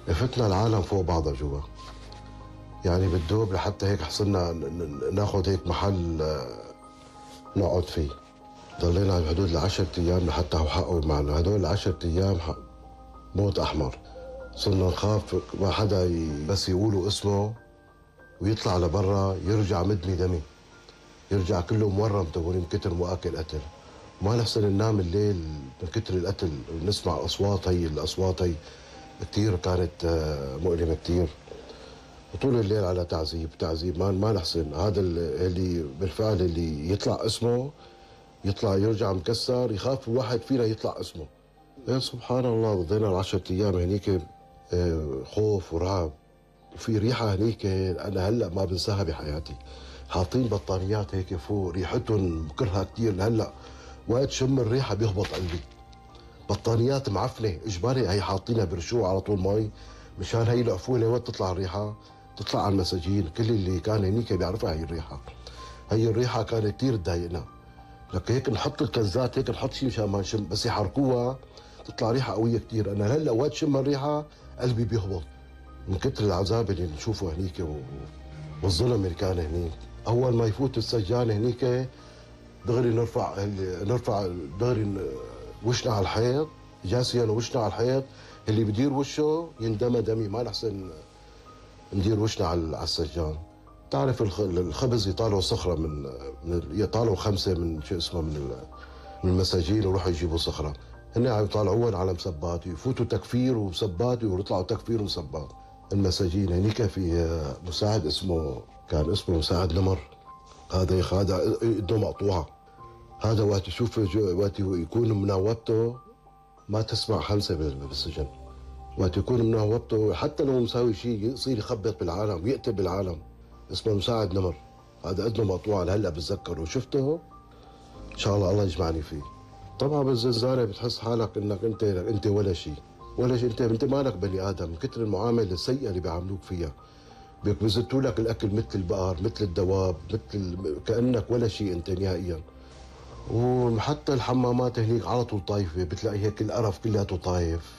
فتنا العالم فوق بعضها جوا. يعني بالدوب لحتى هيك حصلنا ناخذ هيك محل نقعد فيه. ضلينا بحدود ال10 ايام لحتى هو حقه معنا. هدول ال10 ايام موت احمر. صرنا نخاف ما حدا بس يقولوا اسمه ويطلع لبرا يرجع مدمي دمي، يرجع كله مورم تقول من كتر مؤكل قتل. ما نحسن ننام الليل من كتر القتل، نسمع اصوات. هي الاصوات هي كثير كانت مؤلمه كثير. وطول الليل على تعذيب تعذيب. ما نحسن. هذا اللي بالفعل اللي يطلع اسمه يطلع يرجع مكسر، يخاف الواحد فينا يطلع اسمه. يا سبحان الله، قضينا ال10 ايام هنيك خوف ورعب. وفي ريحه هنيك انا هلا ما بنساها بحياتي. حاطين بطانيات هيك فوق، ريحتهم بكرهها كثير لهلا. وقت شم الريحه بيهبط قلبي. بطانيات معفنه اجباري، هي حاطينها برشوها على طول مي مشان هي العفونه وقت تطلع الريحه تطلع على المساجين. كل اللي كان هنيك بيعرفها هي الريحه. هي الريحه كانت كثير تضايقنا. لك هيك نحط الكنزات هيك نحط شيء مشان ما نشم، بس يحركوها تطلع ريحه قويه كثير. انا هلا وقت شم الريحه قلبي بيهبط من كثر العذاب اللي نشوفه هنيك والظلم اللي كان هنيك. اول ما يفوت السجان هنيك دغري نرفع دغري وشنا على الحيط، جاسيا وشنا على الحيط. اللي بدير وشه يندمى دمي. ما نحسن ندير وشنا على السجان. تعرف الخبز يطالعوا صخره يطالعوا 5 من شو اسمه من المساجين ويروحوا يجيبوا صخره. هن عم يطالعوهم على مسبات، يفوتوا تكفير ومسبات ويطلعوا تكفير ومسبات. المساجين هنيك في مساعد كان اسمه مساعد نمر. هذا ايده مقطوعه. هذا وقت يشوف وقت يكون مناوبته ما تسمع خمسه بالسجن. وقت يكون مناوبته حتى لو مساوي شيء يصير يخبط بالعالم ويقتل بالعالم. اسمه مساعد نمر. هذا اذنه مقطوعه لهلا بتذكره. شفته ان شاء الله يجمعني فيه. طبعا بالزنزانه بتحس حالك انك انت ولا شيء ولا شيء. انت مالك بني ادم من كثر المعامله السيئه اللي بيعاملوك فيها. بيزتوا لك الاكل مثل البقر مثل الدواب كانك ولا شيء انت نهائيا. وحتى الحمامات هنيك على طول طايفه، بتلاقي هيك القرف كلياته طايف.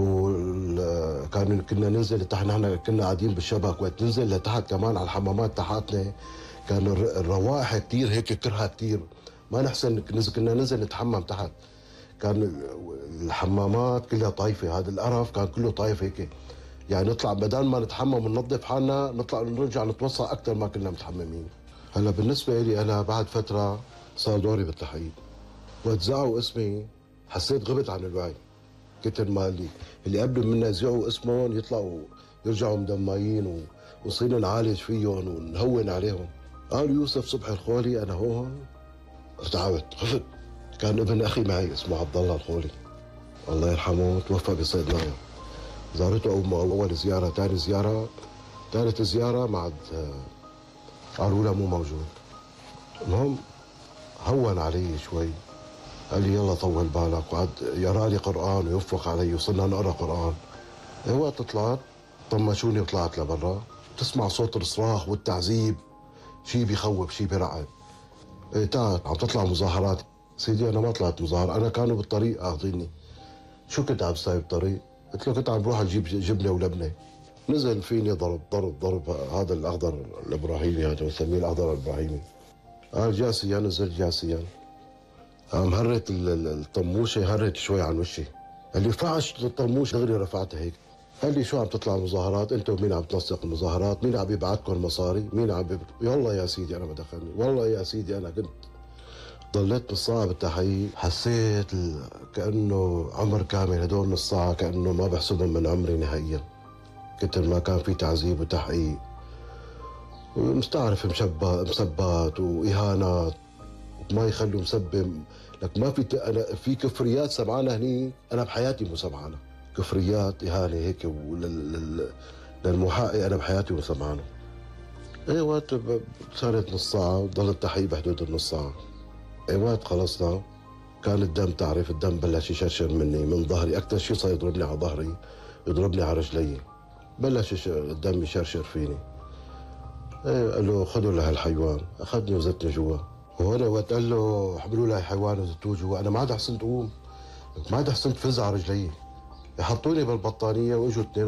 كنا ننزل تحت، نحن كنا قاعدين بالشبك، وقت ننزل لتحت كمان على الحمامات تحتنا كان الروائح كثير هيك كرهها كثير. ما نحسن. كنا ننزل نتحمم تحت، كان الحمامات كلها طايفه. هذا القرف كان كله طايف هيك. يعني نطلع بدل ما نتحمم وننظف حالنا نطلع نرجع نتوسع اكثر ما كنا متحممين. هلا بالنسبه لي انا بعد فتره صار دوري بالتحقيق. وقت زعوا اسمي حسيت غبت عن الوعي. كتر ما اللي قبل منا يزعوا اسمهم يطلعوا يرجعوا مدمايين ونصير نعالج فيهم ونهون عليهم. قال يوسف صبحي الخولي. انا هون ارتعبت خفت. كان ابن اخي معي اسمه عبد الله الخولي الله يرحمه، توفى بصيدنايا. زارته اول زياره، ثاني زياره، ثالث زياره ما عاد قالوا له مو موجود. المهم هون علي شوي، قال لي يلا طول بالك، وقعد يقرا لي قران ويوفق علي وصرنا نقرا قران. وقت طلعت طمشوني وطلعت لبرا. تسمع صوت الصراخ والتعذيب، شيء بيخوف شيء بيرعب. تعال عم تطلع مظاهرات. سيدي انا ما طلعت مظاهره، انا كانوا بالطريق اخذيني. شو كنت عم بساوي بالطريق؟ قلت له كنت عم بروح اجيب جبنه ولبنه. نزل فيني ضرب هذا الاخضر الابراهيمي، هذا بنسميه الاخضر الابراهيمي. قال جاسيا. نزلت جاسيا. قام هرت الطموشه، هرت شوي عن وشي. قال لي فعش الطموش دغري رفعتها هيك. قال لي شو عم تطلع مظاهرات انت، ومين عم تنسق المظاهرات؟ مين عم يبعتكم مصاري؟ مين عم والله يا سيدي انا ما دخلني، والله يا سيدي انا كنت. ضليت نص ساعه بالتحقيق. حسيت كانه عمر كامل. هدول نص ساعه كانه ما بحسبهم من عمري نهائيا. كتر ما كان في تعذيب وتحقيق ومستعرف مسبات واهانات. ما يخلوا مسبب لك. ما في انا في كفريات سمعانه هني انا بحياتي مو سمعانه. كفريات اهانه هيك للمحقق انا بحياتي مو سمعانه. اي وقت صارت نص ساعه وضل التحقيق بحدود النص ساعه. اي وقت خلصنا كان الدم، تعرف الدم بلش يشرشر مني من ظهري. اكثر شيء صار يضربني على ظهري، يضربني على رجلي. بلش الدم يشرشر فيني. ايه قال له خذوا لهالحيوان. اخذني وزتني جوا. وهنا وقت قال له حملوا لي حيوان وزتوه جوا، انا ما عاد حسنت اقوم، ما عاد حسنت فز على رجلي. حطوني بالبطانيه واجوا اثنين